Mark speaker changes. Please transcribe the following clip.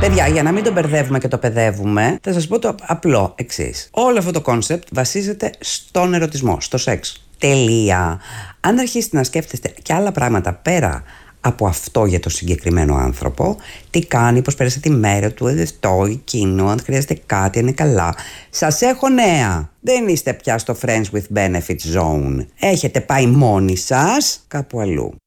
Speaker 1: Παιδιά, για να μην τον μπερδεύουμε και το παιδεύουμε, θα σας πω το απλό εξής. Όλο αυτό το κόνσεπτ βασίζεται στον ερωτισμό, στο σεξ. Τελεία. Αν αρχίσετε να σκέφτεστε και άλλα πράγματα πέρα από αυτό για το συγκεκριμένο άνθρωπο, τι κάνει, πώς πέρασε τη μέρα του, αυτό, εκείνο, αν χρειάζεται κάτι, είναι καλά. Σας έχω νέα. Δεν είστε πια στο Friends with Benefits Zone. Έχετε πάει μόνοι σας κάπου αλλού.